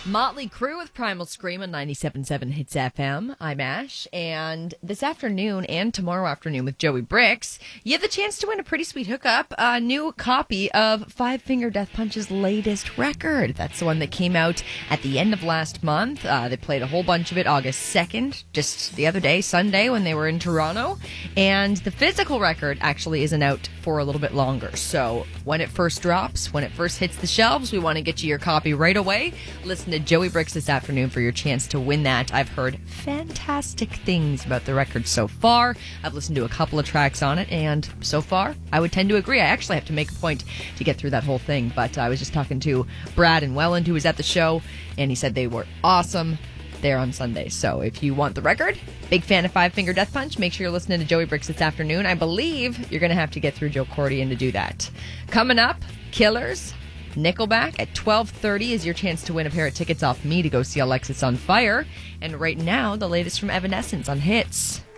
Motley Crue with Primal Scream on 97.7 Hits FM. I'm Ash, and this afternoon and tomorrow afternoon with Joey Bricks, you have the chance to win a pretty sweet hookup, a new copy of Five Finger Death Punch's latest record. That's the one that came out at the end of last month. They played a whole bunch of it August 2nd, just the other day, Sunday, when they were in Toronto. And the physical record actually isn't out for a little bit longer. So when it first drops, when it first hits the shelves, we want to get you your copy right away. Listen to Joey Bricks this afternoon for your chance to win that. I've heard fantastic things about the record so far. I've listened to a couple of tracks on it, and so far, I would tend to agree. I actually have to make a point to get through that whole thing, but I was just talking to Brad and Welland, who was at the show, and he said they were awesome there on Sunday. So if you want the record, big fan of Five Finger Death Punch, make sure you're listening to Joey Bricks this afternoon. I believe you're going to have to get through Joe Cordian to do that. Coming up, Killers, Nickelback at 12:30 is your chance to win a pair of tickets off me to go see Alexis on Fire. And right now, the latest from Evanescence on Hits.